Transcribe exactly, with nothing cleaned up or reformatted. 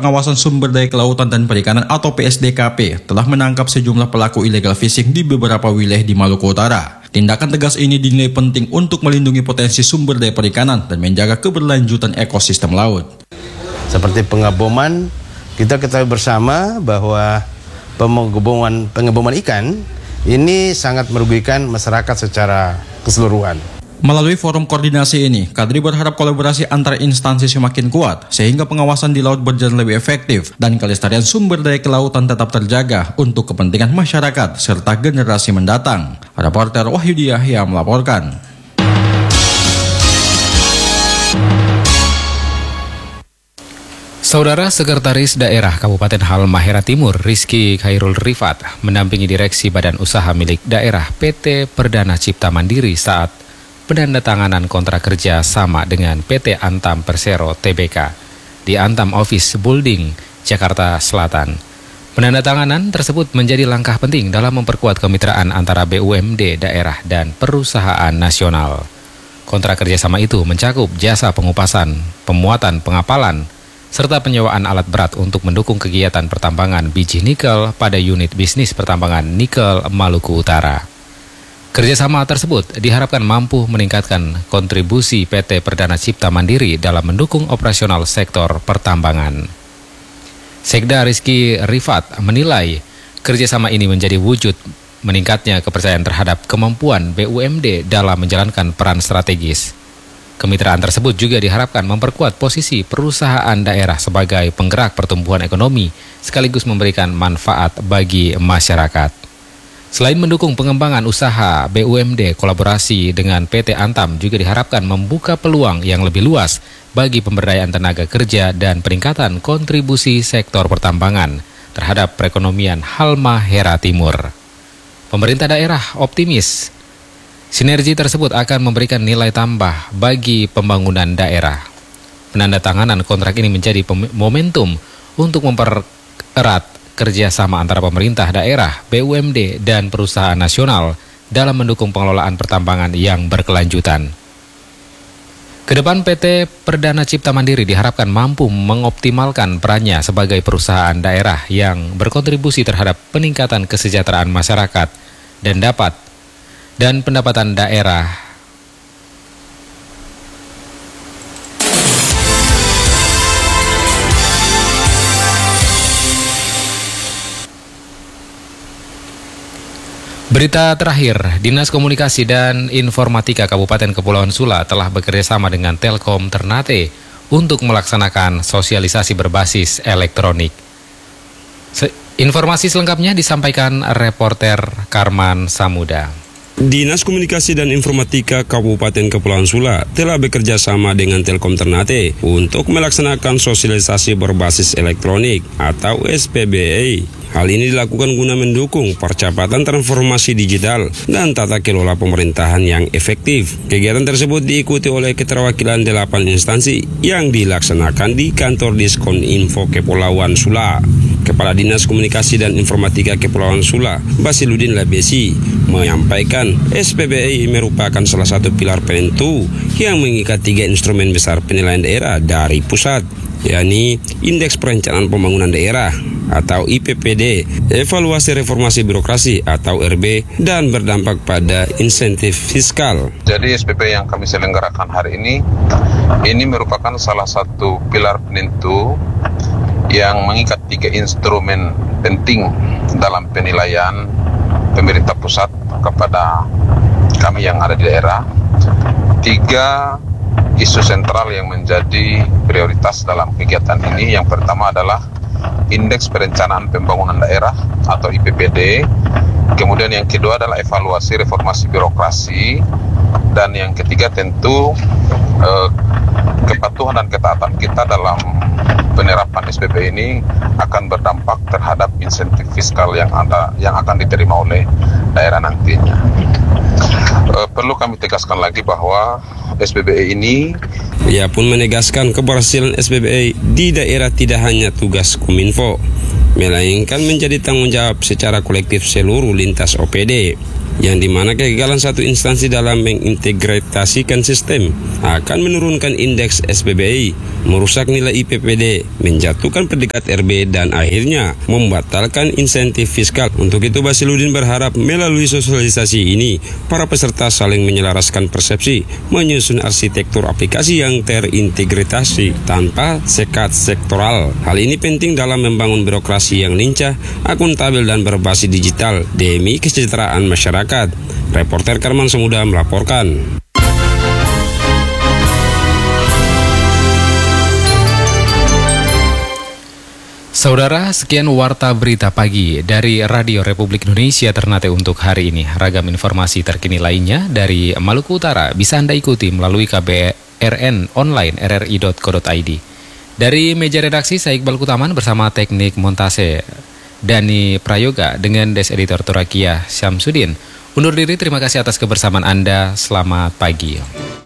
Pengawasan Sumber Daya Kelautan dan Perikanan atau P S D K P telah menangkap sejumlah pelaku illegal fishing di beberapa wilayah di Maluku Utara. Tindakan tegas ini dinilai penting untuk melindungi potensi sumber daya perikanan dan menjaga keberlanjutan ekosistem laut. Seperti pengeboman, kita ketahui bersama bahwa pengeboman, pengeboman ikan ini sangat merugikan masyarakat secara keseluruhan. Melalui forum koordinasi ini, Kadri berharap kolaborasi antar instansi semakin kuat sehingga pengawasan di laut berjalan lebih efektif dan kelestarian sumber daya kelautan tetap terjaga untuk kepentingan masyarakat serta generasi mendatang. Reporter Wahyudi Yahya melaporkan. Saudara Sekretaris Daerah Kabupaten Halmahera Timur, Rizky Khairul Rifat, mendampingi Direksi Badan Usaha Milik Daerah P T Perdana Cipta Mandiri saat penandatanganan kontrak kerja sama dengan P T Antam Persero T B K di Antam Office Building, Jakarta Selatan. Penandatanganan tersebut menjadi langkah penting dalam memperkuat kemitraan antara B U M D daerah dan perusahaan nasional. Kontrak kerjasama itu mencakup jasa pengupasan, pemuatan pengapalan, serta penyewaan alat berat untuk mendukung kegiatan pertambangan biji nikel pada unit bisnis pertambangan nikel Maluku Utara. Kerjasama tersebut diharapkan mampu meningkatkan kontribusi P T Perdana Cipta Mandiri dalam mendukung operasional sektor pertambangan. Sekda Rizky Rifat menilai kerjasama ini menjadi wujud meningkatnya kepercayaan terhadap kemampuan B U M D dalam menjalankan peran strategis. Kemitraan tersebut juga diharapkan memperkuat posisi perusahaan daerah sebagai penggerak pertumbuhan ekonomi sekaligus memberikan manfaat bagi masyarakat. Selain mendukung pengembangan usaha B U M D, kolaborasi dengan P T Antam juga diharapkan membuka peluang yang lebih luas bagi pemberdayaan tenaga kerja dan peningkatan kontribusi sektor pertambangan terhadap perekonomian Halmahera Timur. Pemerintah daerah optimis sinergi tersebut akan memberikan nilai tambah bagi pembangunan daerah. Penandatanganan kontrak ini menjadi momentum untuk mempererat kerjasama antara pemerintah daerah, B U M D, dan perusahaan nasional dalam mendukung pengelolaan pertambangan yang berkelanjutan. Kedepan P T Perdana Cipta Mandiri diharapkan mampu mengoptimalkan perannya sebagai perusahaan daerah yang berkontribusi terhadap peningkatan kesejahteraan masyarakat dan dapat dan pendapatan daerah. Berita terakhir, Dinas Komunikasi dan Informatika Kabupaten Kepulauan Sula telah bekerjasama dengan Telkom Ternate untuk melaksanakan sosialisasi berbasis elektronik. Se- informasi selengkapnya disampaikan reporter Karman Samuda. Dinas Komunikasi dan Informatika Kabupaten Kepulauan Sula telah bekerja sama dengan Telkom Ternate untuk melaksanakan sosialisasi berbasis elektronik atau S P B E. Hal ini dilakukan guna mendukung percepatan transformasi digital dan tata kelola pemerintahan yang efektif. Kegiatan tersebut diikuti oleh keterwakilan delapan instansi yang dilaksanakan di kantor Diskon Info Kepulauan Sula. Kepala Dinas Komunikasi dan Informatika Kepulauan Sula, Basiludin Labesi, menyampaikan S P B E merupakan salah satu pilar penentu yang mengikat tiga instrumen besar penilaian daerah dari pusat, yakni Indeks Perencanaan Pembangunan Daerah atau I P P D, Evaluasi Reformasi Birokrasi atau R B, dan berdampak pada insentif fiskal. Jadi S P B yang kami selenggarakan hari ini, ini merupakan salah satu pilar penentu yang mengikat tiga instrumen penting dalam penilaian pemerintah pusat kepada kami yang ada di daerah. Tiga isu sentral yang menjadi prioritas dalam kegiatan ini. Yang pertama adalah Indeks Perencanaan Pembangunan Daerah atau I P P D. Kemudian yang kedua adalah evaluasi reformasi birokrasi. Dan yang ketiga tentu eh, kepatuhan dan ketaatan kita dalam penerapan S P B ini akan berdampak terhadap insentif fiskal yang ada yang akan diterima oleh daerah nantinya. E, perlu kami tegaskan lagi bahwa S P B E ini, ia pun menegaskan keberhasilan S P B E di daerah tidak hanya tugas Kominfo, melainkan menjadi tanggung jawab secara kolektif seluruh lintas O P D. yang dimana kegagalan satu instansi dalam mengintegrasikan sistem akan menurunkan indeks S P B I, merusak nilai I P P D, menjatuhkan predikat R B, dan akhirnya membatalkan insentif fiskal. Untuk itu Basiludin berharap melalui sosialisasi ini, para peserta saling menyelaraskan persepsi, menyusun arsitektur aplikasi yang terintegrasi tanpa sekat sektoral. Hal ini penting dalam membangun birokrasi yang lincah, akuntabel, dan berbasis digital demi kesejahteraan masyarakat. Reporter Karman Semuda melaporkan. Saudara, sekian warta berita pagi dari Radio Republik Indonesia Ternate untuk hari ini. Ragam informasi terkini lainnya dari Maluku Utara bisa Anda ikuti melalui K B R N online r r i dot co dot i d. Dari meja redaksi, saya Iqbal Kutaman bersama teknik montase Dani Prayoga dengan Des Editor Turakia Syamsuddin. Undur diri, terima kasih atas kebersamaan Anda. Selamat pagi.